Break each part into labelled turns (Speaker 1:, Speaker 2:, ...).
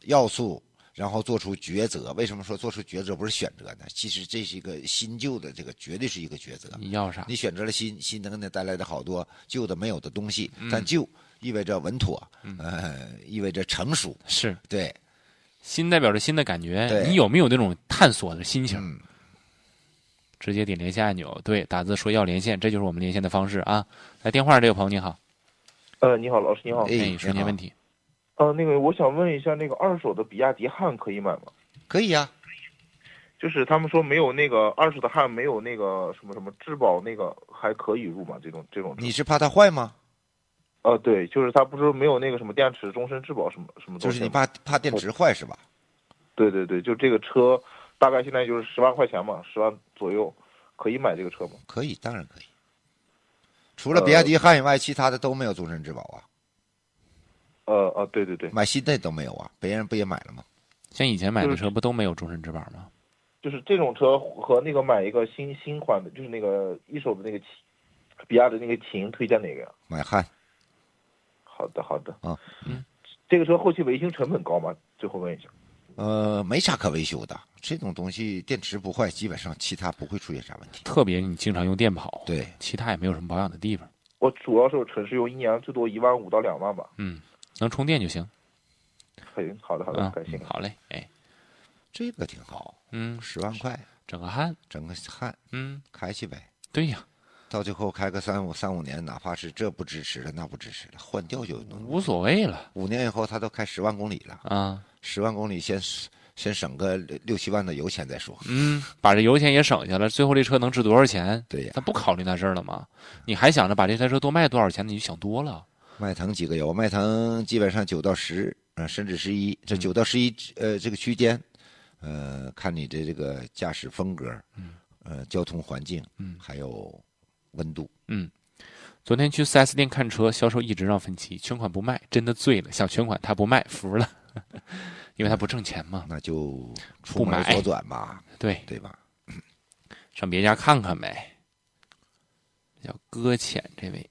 Speaker 1: 要素，然后做出抉择。为什么说做出抉择不是选择呢？其实这是一个新旧的这个绝对是一个抉择。
Speaker 2: 你要啥？
Speaker 1: 你选择了新，新能给你带来的好多旧的没有的东西，但旧意味着稳妥，意味着成熟。
Speaker 2: 是
Speaker 1: 对，
Speaker 2: 新代表着新的感觉，
Speaker 1: 对
Speaker 2: 你有没有那种探索的心情？直接点连线按钮，对，打字说要连线，这就是我们连线的方式啊。来电话这位朋友你好，
Speaker 3: 你好，老师你好。
Speaker 2: 哎，说您问题。
Speaker 3: 那个我想问一下，那个二手的比亚迪汉可以买吗？
Speaker 1: 可以呀。
Speaker 3: 就是他们说没有那个二手的汉没有那个什么什么质保那个还可以入吗？这种
Speaker 1: 你是怕它坏吗？
Speaker 3: 对，就是他不是没有那个什么电池终身质保什么什么东西。
Speaker 1: 就是你怕电池坏是吧？
Speaker 3: 对对对，就这个车大概现在就是10万块钱嘛，10万左右，可以买这个车吗？
Speaker 1: 可以，当然可以。除了比亚迪汉以外，其他的都没有终身质保啊。
Speaker 3: 对对对，
Speaker 1: 买新的都没有啊，别人不也买了吗？
Speaker 2: 像以前买的车不都没有终身质保吗？
Speaker 3: 就是这种车和那个买一个新款的，就是那个一手的那个比亚迪那个秦，推荐哪个呀？
Speaker 1: 买汉。
Speaker 3: 好的好的
Speaker 1: 啊，
Speaker 3: 这个车后期维修成本高吗？最后问一下。
Speaker 1: 没啥可维修的，这种东西电池不坏，基本上其他不会出现啥问题。
Speaker 2: 特别你经常用电跑，
Speaker 1: 对，
Speaker 2: 其他也没有什么保养的地方。
Speaker 3: 我主要是城市用，一年最多15000到2万吧。
Speaker 2: 能充电就行。
Speaker 3: 好的好的，感谢。
Speaker 2: 好嘞，哎，
Speaker 1: 这个挺好。10万块，
Speaker 2: 整个汉，
Speaker 1: 开去呗。
Speaker 2: 对呀，
Speaker 1: 到最后开个3、5年，哪怕是这不支持了，那不支持了，换掉就
Speaker 2: 无所谓了。
Speaker 1: 5年以后，他都开10万公里了
Speaker 2: 啊
Speaker 1: ，10万公里先省个6、7万的油钱再说。
Speaker 2: 把这油钱也省下了，最后这车能值多少钱？
Speaker 1: 对呀，
Speaker 2: 他不考虑那事儿了吗？你还想着把这台车多卖多少钱，你就想多了。
Speaker 1: 迈腾几个油？迈腾基本上9到10，甚至11，这9到11，这个区间，看你的这个驾驶风格，交通环境，还有温度。
Speaker 2: 昨天去 4S 店看车，销售一直让分期，全款不卖，真的醉了。想全款他不卖，服了，因为他不挣钱嘛。
Speaker 1: 那就出门左转吧，
Speaker 2: 对
Speaker 1: 吧？
Speaker 2: 上别家看看呗。叫搁浅这位，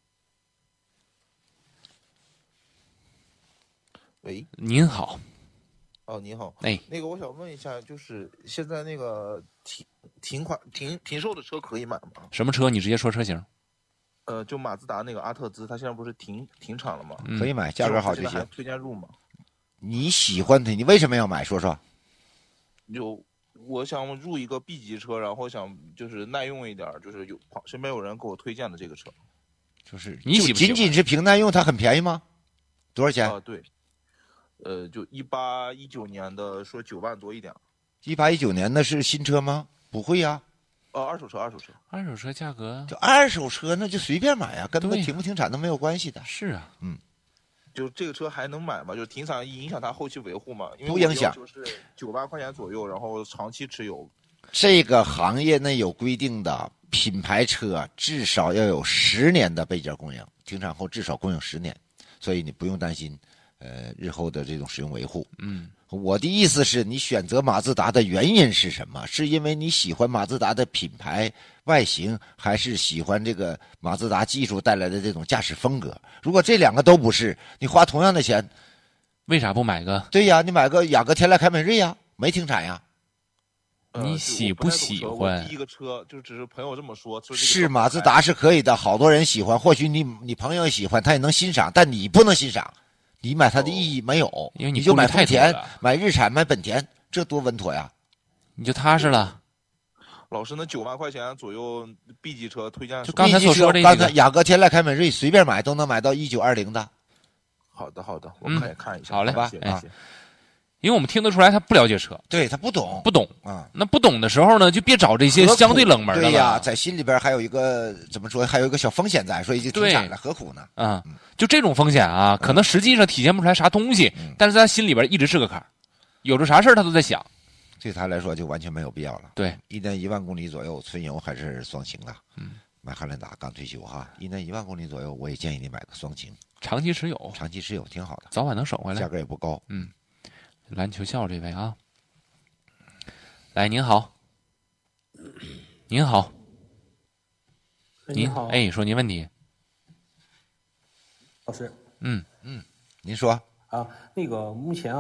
Speaker 3: 喂，
Speaker 2: 您好。
Speaker 3: 您好。
Speaker 2: 哎，
Speaker 3: 那个我想问一下，就是现在那个停售的车可以买吗？
Speaker 2: 什么车？你直接说车型。
Speaker 3: 就马自达那个阿特兹，它现在不是停产了吗？
Speaker 1: 可以买，价格好就行。
Speaker 3: 还推荐入吗？
Speaker 1: 你喜欢它，你为什么要买？说说。
Speaker 3: 我想入一个 B 级车，然后想就是耐用一点，就是身边有人给我推荐的这个车。
Speaker 1: 就是
Speaker 2: 你喜不喜欢？
Speaker 1: 仅仅是凭耐用，它很便宜吗？多少钱？
Speaker 3: 对，就18、19年的，说9万多一点。
Speaker 1: 18、19年的是新车吗？不会呀。
Speaker 3: 二手车。
Speaker 2: 二手车价格
Speaker 1: 就二手车，那就随便买呀，跟它停不停产都没有关系的。
Speaker 2: 是啊，
Speaker 3: 就这个车还能买吗？就停产影响它后期维护吗？因为
Speaker 1: 不影响，
Speaker 3: 就是9万块钱左右，然后长期持有。
Speaker 1: 这个行业内有规定的，品牌车至少要有10年的备件供应，停产后至少供应10年，所以你不用担心，日后的这种使用维护。我的意思是你选择马自达的原因是什么？是因为你喜欢马自达的品牌外形，还是喜欢这个马自达技术带来的这种驾驶风格？如果这2个都不是，你花同样的钱，
Speaker 2: 为啥不买个？
Speaker 1: 对呀，你买个雅阁、天籁、凯美瑞呀，没停产呀。
Speaker 2: 你喜不喜欢？
Speaker 3: 第一个车就只是朋友这么说，
Speaker 1: 是马自达是可以的，好多人喜欢，或许你朋友喜欢，他也能欣赏，但你不能欣赏。你买它的意义没有，
Speaker 2: 因为
Speaker 1: 你就买丰田、
Speaker 2: 了
Speaker 1: 买日产、买本田，这多稳妥呀！
Speaker 2: 你就踏实了。
Speaker 3: 老师，那9万块钱左右 B 级车推荐？
Speaker 2: 就刚才所说的
Speaker 1: 刚才雅阁、天籁、凯美瑞随便买都能买到1920的。
Speaker 3: 好的，我看一下。
Speaker 2: 好嘞，
Speaker 3: 吧，
Speaker 2: 因为我们听得出来他不了解车，
Speaker 1: 对他不懂
Speaker 2: 啊。那不懂的时候呢，就别找这些相对冷门的了。
Speaker 1: 对呀，在心里边还有一个怎么说，还有一个小风险在，所以就停产了，何苦呢？
Speaker 2: 就这种风险啊，可能实际上体现不出来啥东西，但是在他心里边一直是个坎儿，有着啥事儿他都在想。
Speaker 1: 对他来说就完全没有必要了。
Speaker 2: 对
Speaker 1: ，1年1万公里左右，纯油还是双擎的。买汉兰达刚退休哈，1年1万公里左右，我也建议你买个双擎，
Speaker 2: 长期持有，
Speaker 1: 挺好的，
Speaker 2: 早晚能省回来，
Speaker 1: 价格也不高。
Speaker 2: 篮球校这位啊，来，您好，您好，
Speaker 4: 您好，
Speaker 2: 哎，说您问题，
Speaker 4: 老师，
Speaker 1: 您说
Speaker 4: 啊，那个目前啊。